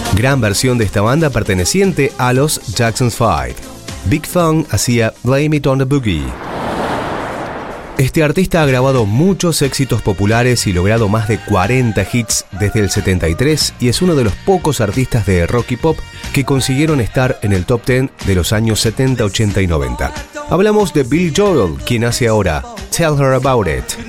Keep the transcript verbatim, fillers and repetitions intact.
gran versión de esta banda perteneciente a los Jackson Five. Big Fun hacía Blame It on the Boogie. Este artista ha grabado muchos éxitos populares y logrado más de cuarenta hits desde el setenta y tres y es uno de los pocos artistas de rock y pop que consiguieron estar en el top diez de los años setenta, ochenta y noventa. Hablamos de Billy Joel, quien hace ahora Tell Her About It.